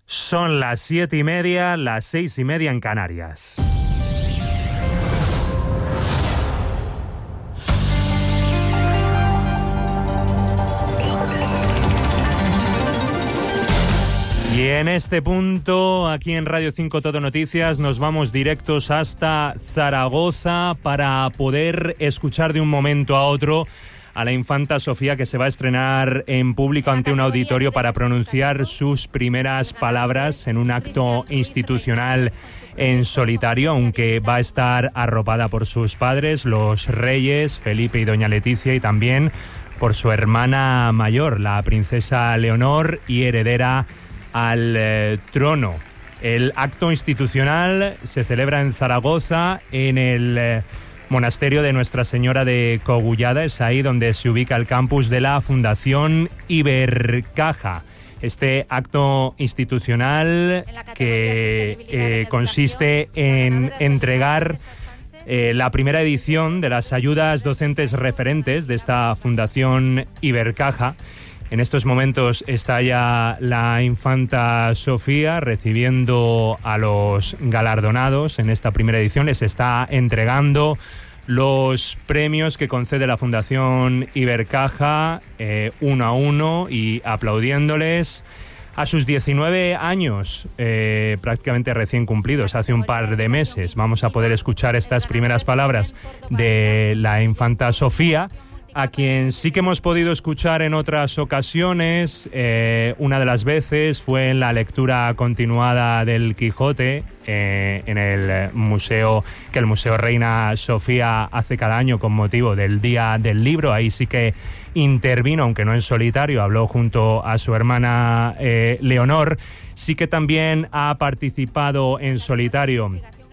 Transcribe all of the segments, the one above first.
Son las 7:30, las 6:30 en Canarias. Y en este punto, aquí en Radio 5 Todo Noticias, nos vamos directos hasta Zaragoza para poder escuchar de un momento a otro a la infanta Sofía, que se va a estrenar en público ante un auditorio para pronunciar sus primeras palabras en un acto institucional en solitario, aunque va a estar arropada por sus padres, los reyes Felipe y doña Leticia, y también por su hermana mayor, la princesa Leonor, y heredera al trono. El acto institucional se celebra en Zaragoza, en el Monasterio de Nuestra Señora de Cogullada. Es ahí donde se ubica el campus de la Fundación Ibercaja. Este acto institucional que consiste en entregar la primera edición de las ayudas docentes referentes de esta Fundación Ibercaja. En estos momentos está ya la infanta Sofía recibiendo a los galardonados en esta primera edición. Les está entregando los premios que concede la Fundación Ibercaja uno a uno y aplaudiéndoles a sus 19 años, prácticamente recién cumplidos, hace un par de meses. Vamos a poder escuchar estas primeras palabras de la infanta Sofía, a quien sí que hemos podido escuchar en otras ocasiones. Una de las veces fue en la lectura continuada del Quijote en el museo, que el Museo Reina Sofía hace cada año con motivo del Día del Libro. Ahí sí que intervino, aunque no en solitario, habló junto a su hermana Leonor. Sí que también ha participado en solitario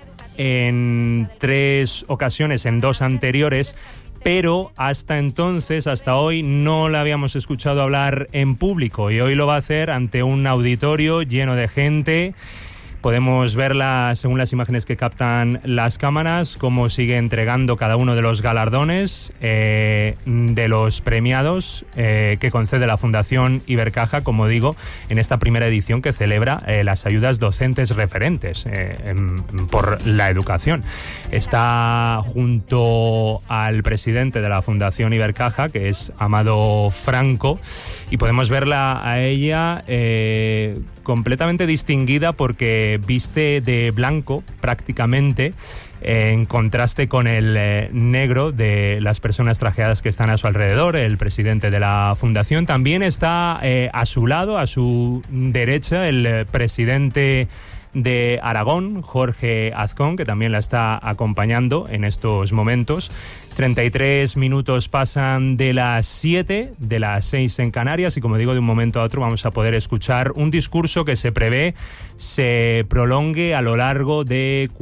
en 3 ocasiones, en 2 anteriores, pero hasta entonces, hasta hoy, no la habíamos escuchado hablar en público, y hoy lo va a hacer ante un auditorio lleno de gente. Podemos verla, según las imágenes que captan las cámaras, cómo sigue entregando cada uno de los galardones de los premiados que concede la Fundación Ibercaja, como digo, en esta primera edición que celebra las ayudas docentes referentes por la educación. Está junto al presidente de la Fundación Ibercaja, que es Amado Franco, y podemos verla a ella completamente distinguida porque viste de blanco prácticamente, en contraste con el negro de las personas trajeadas que están a su alrededor. El presidente de la fundación también está a su lado, a su derecha, el presidente de Aragón, Jorge Azcón, que también la está acompañando en estos momentos. 33 minutos pasan de las 7, de las 6 en Canarias, y como digo, de un momento a otro vamos a poder escuchar un discurso que se prevé se prolongue a lo largo de